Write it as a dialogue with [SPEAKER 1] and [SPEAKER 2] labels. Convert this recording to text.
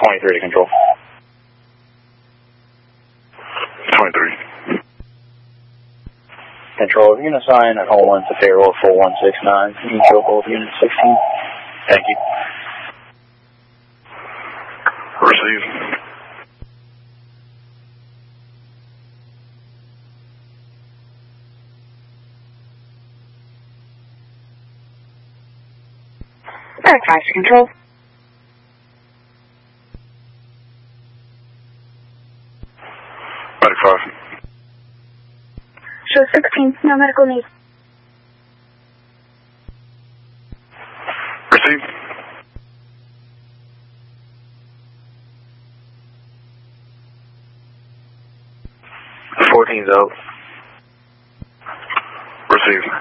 [SPEAKER 1] 23 to control.
[SPEAKER 2] 23.
[SPEAKER 1] Control, you're going to assign a home one to payroll 4169. You can kill both units 16.
[SPEAKER 2] Thank you. Receive.
[SPEAKER 3] Back 5 to control.
[SPEAKER 2] Back 5.
[SPEAKER 3] Show 16, no medical needs.
[SPEAKER 2] Receive.
[SPEAKER 1] Fourteen's out.
[SPEAKER 2] Receive.